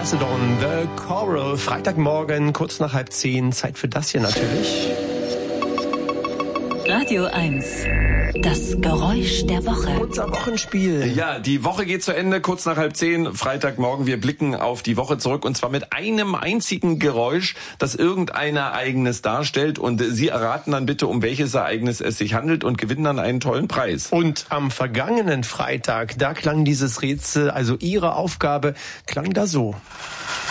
Macedon, The Coral. Freitagmorgen, kurz nach 9:30. Zeit für das hier natürlich. Radio 1. Das Geräusch der Woche. Unser Wochenspiel. Ja, die Woche geht zu Ende, kurz nach 9:30, Freitagmorgen. Wir blicken auf die Woche zurück und zwar mit einem einzigen Geräusch, das irgendein Ereignis darstellt. Und Sie erraten dann bitte, um welches Ereignis es sich handelt und gewinnen dann einen tollen Preis. Und am vergangenen Freitag, da klang dieses Rätsel, also Ihre Aufgabe, klang da so.